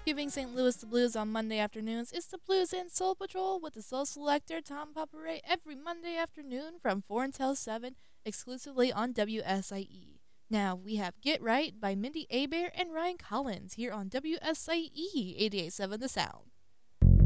Giving St. Louis the blues on Monday afternoons is the Blues and Soul Patrol with the Soul Selector Tom Paparay every Monday afternoon from 4 until 7, exclusively on WSIE. Now we have Get Right by Mindy Abair and Ryan Collins here on WSIE 88.7 The Sound.